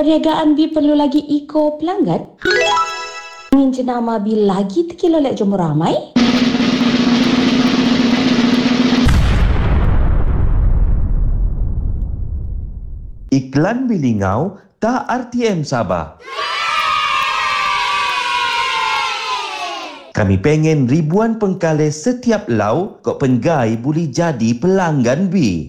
perniagaan B perlu lagi iko pelanggan? Ingin jenama B lagi terkilo lek jumpa ramai? Iklan bilingau tak RTM Sabah. Kami pengen ribuan pengkale setiap lau kok penggai boleh jadi pelanggan B.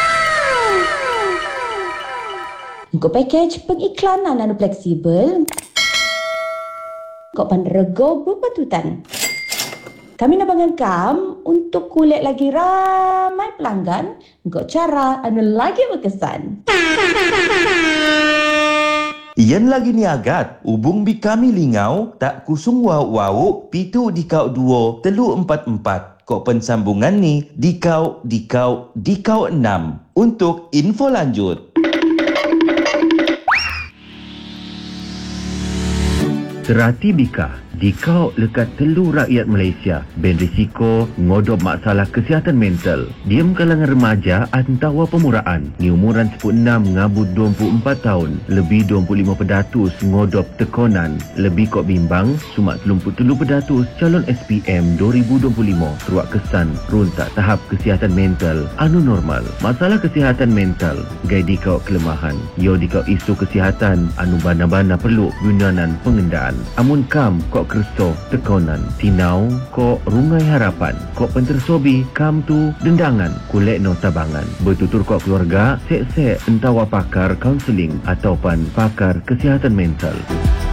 Kau package pengiklanan anu fleksibel. Kau panrego berpatutan. Kami nak bangangkam untuk kulit lagi ramai pelanggan. Kau cara anu lagi berkesan. Iyan lagi ni agat, hubung bi kami lingau tak kusung wau pitu dikau 2 telu 44. Kok pensambungan ni dikau 6. Untuk info lanjut. Serati Bika, dikau lekat telu rakyat Malaysia ben risiko ngodop masalah kesihatan mental. Diem kalangan remaja antawa pemuraan. Ni umuran 16 ngabu 24 tahun. Lebih 25% ngodop tekonan. Lebih kok bimbang, cuma 33% calon SPM 2025 teruak kesan runtak tahap kesihatan mental anu normal. Masalah kesihatan mental, gai dikau kelemahan. Yo dikau isu kesihatan anu bana-bana perlu gunanan pengendaan. Amun kam kok kerso tekonan tinau kok rungai harapan kok pentersobi kam tu dendangan kulek no tabangan bertutur kok keluarga sek-sek entawa pakar kaunseling ataupan pakar kesihatan mental.